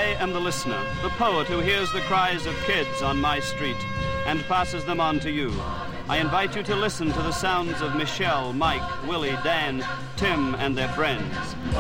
am the listener, the poet who hears the cries of kids on my street and passes them on to you. I invite you to listen to the sounds of Michelle, Mike, Willie, Dan, Tim, and their friends.